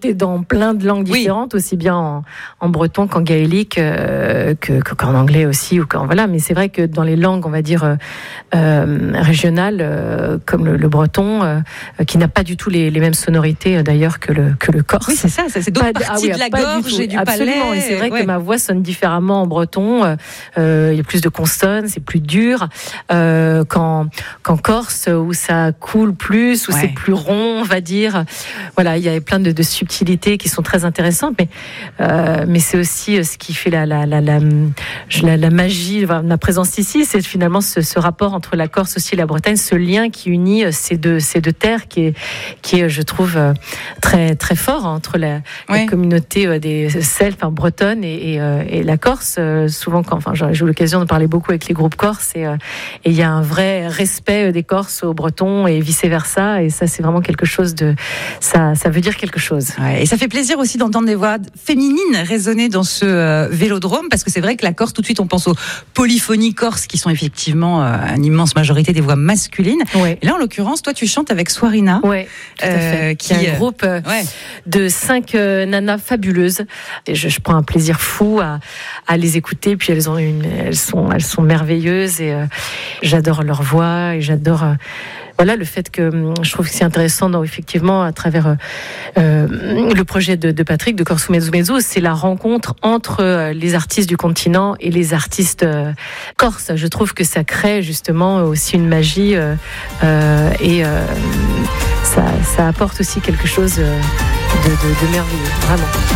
chanter dans plein de langues différentes, aussi bien en breton qu'en gaélique, qu'en anglais aussi, ou voilà. Mais c'est vrai que dans les langues, on va dire régionales, comme le breton, qui n'a pas du tout les mêmes sonorités d'ailleurs que le corse. Oui, c'est ça. C'est d'autres parties de la gorge et du Absolument. palais. Et c'est vrai que ma voix sonne différemment en breton. Il y a plus de consonnes, c'est plus dur. Qu'en corse, où ça coule plus, où c'est plus rond, on va dire. Voilà, il y a plein de subtilités qui sont très intéressantes, mais c'est aussi ce qui fait la magie de ma présence ici, c'est finalement ce rapport entre la Corse aussi et la Bretagne, ce lien qui unit ces deux terres, qui est, je trouve, très très fort entre la communauté des Celtes, bretonne et la Corse. Souvent, j'ai eu l'occasion de parler beaucoup avec les groupes corses, et il y a un vrai respect des Corses aux Bretons et vice versa, et ça c'est vraiment quelque chose ça veut dire quelque chose. Ouais, et ça fait plaisir aussi d'entendre des voix féminines résonner dans ce vélodrome, parce que c'est vrai que la Corse, tout de suite on pense aux polyphonies corses qui sont effectivement une immense majorité des voix masculines. Ouais. Et là en l'occurrence, toi tu chantes avec Swarina, qui est un groupe de 5 nanas fabuleuses. Et je prends un plaisir fou à les écouter. Puis elles sont merveilleuses, et j'adore leur voix, et j'adore le fait que je trouve que c'est intéressant, effectivement, à travers le projet de Patrick, de Corso Mezzo Mezzo, c'est la rencontre entre les artistes du continent et les artistes corses. Je trouve que ça crée justement aussi une magie, et ça apporte aussi quelque chose de merveilleux, vraiment.